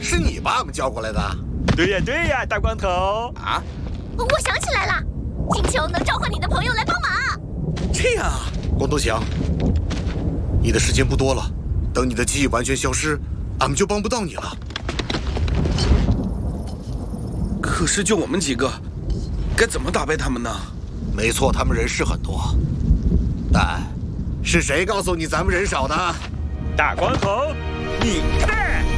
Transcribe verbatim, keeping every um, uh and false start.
是你把我们叫过来的？ 对呀对呀，大光头。 啊！ 我想起来了，请求能召唤你的朋友来帮忙。 这样啊，光头强，你的时间不多了，等你的记忆完全消失，俺们就帮不到你了。 可是就我们几个，该怎么打败他们呢？ 没错，他们人是很多，但是谁告诉你咱们人少的？ 大光头，你看。